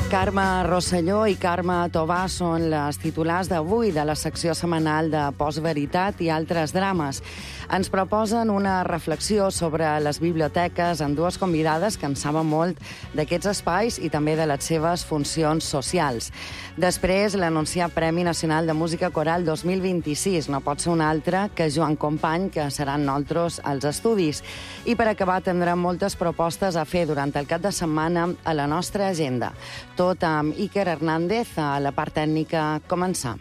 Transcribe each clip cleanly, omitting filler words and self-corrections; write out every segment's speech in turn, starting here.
Carme Rosselló i Carme Tovar són les titulars d'avui de la secció setmanal de Postveritat i altres drames. Ens proposen una reflexió sobre les biblioteques amb dues convidades que en saben molt d'aquests espais i també de les seves funcions socials. Després, l'anunciat Premi Nacional de Música Coral 2026 no pot ser un altre que Joan Company, que seran nosaltres als estudis. I per acabar, tindrem moltes propostes a fer durant el cap de setmana a la nostra agenda. Tot amb Iker Hernández, a la part tècnica. Començam.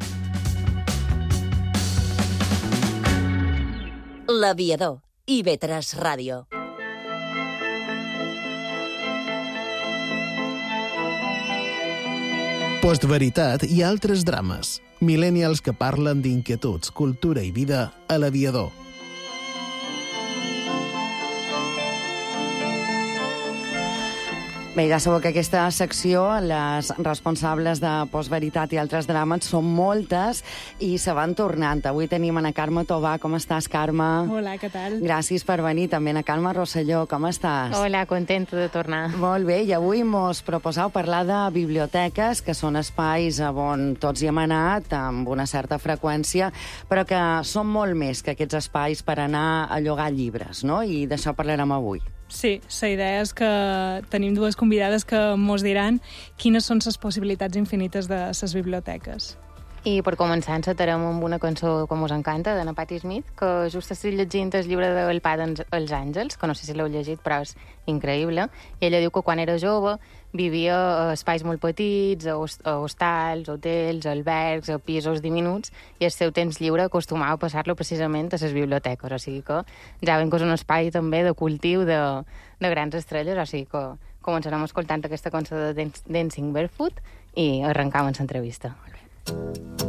L'Aviador, IB3 Ràdio. Postveritat i altres drames. Millennials que parlen d'inquietuds, cultura i vida a l'Aviador. Bé, ja sabeu que aquesta secció, les responsables de Postveritat i altres drames són moltes i se van tornant. Avui tenim a Carme Tovar. Com estàs, Carme? Hola, què tal? Gràcies per venir. També a Carme Rosselló. Com estàs? Hola, contenta de tornar. Molt bé, i avui mos proposau parlar de biblioteques, que són espais on tots hi hem anat amb una certa freqüència, però que són molt més que aquests espais per anar a llogar llibres, no? I d'això parlarem avui. Sí, la idea és que tenim dues convidades que mos diran quines són les possibilitats infinites de les biblioteques. I per començar encetarem amb una cançó que us encanta, de na Patti Smith, que just estic llegint el llibre del Pa dels Àngels, que no sé si l'heu llegit, però és increïble. I ella diu que quan era jove vivia a espais molt petits, a hostals, hotels, albergs, a pisos diminuts, i el seu temps lliure acostumava a passar-lo precisament a les biblioteques. O sigui que ja veiem que és un espai també de cultiu de grans estrelles, o sigui que començarem escoltant aquesta cançó de Dancing Barefoot i arrencam amb l'entrevista.